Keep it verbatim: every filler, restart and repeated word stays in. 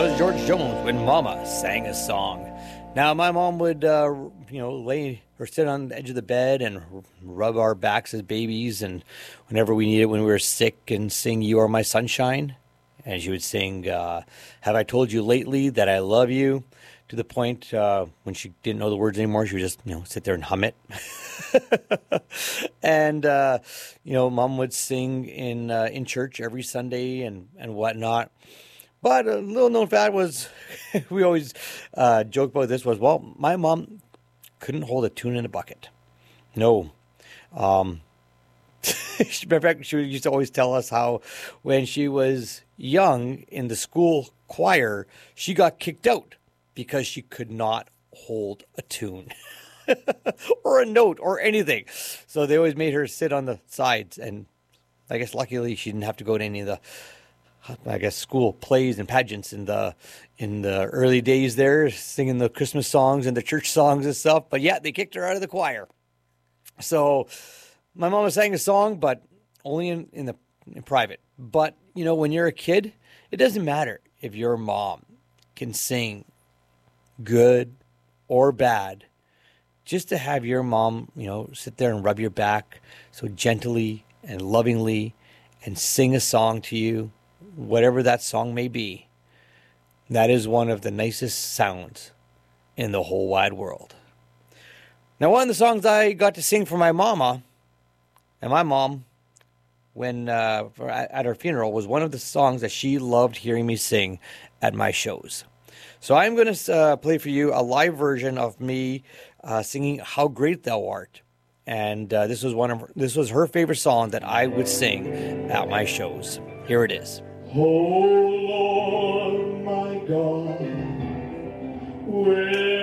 was George Jones when Mama sang a song. Now, my mom would, uh, you know, lay or sit on the edge of the bed and rub our backs as babies, and whenever we needed, when we were sick, and sing "You Are My Sunshine," and she would sing uh, "Have I Told You Lately That I Love You," to the point uh, when she didn't know the words anymore, she would just, you know, sit there and hum it. And uh, you know, Mom would sing in uh, in church every Sunday and and whatnot. But a little known fact was, we always uh, joke about this, was, well, my mom couldn't hold a tune in a bucket. No. Um, in fact, she used to always tell us how when she was young in the school choir, she got kicked out because she could not hold a tune or a note or anything. So they always made her sit on the sides. And I guess luckily she didn't have to go to any of the, I guess, school plays and pageants in the in the early days there, singing the Christmas songs and the church songs and stuff. But yeah, they kicked her out of the choir. So my mama sang a song, but only in, in the in private. But, you know, when you're a kid, it doesn't matter if your mom can sing good or bad. Just to have your mom, you know, sit there and rub your back so gently and lovingly and sing a song to you, whatever that song may be, that is one of the nicest sounds in the whole wide world. Now, one of the songs I got to sing for my mama and my mom when uh, for, at her funeral was one of the songs that she loved hearing me sing at my shows. So I'm going to uh, play for you a live version of me uh, singing "How Great Thou Art," and uh, this was one of this was her favorite song that I would sing at my shows. Here it is. Oh Lord, my God, where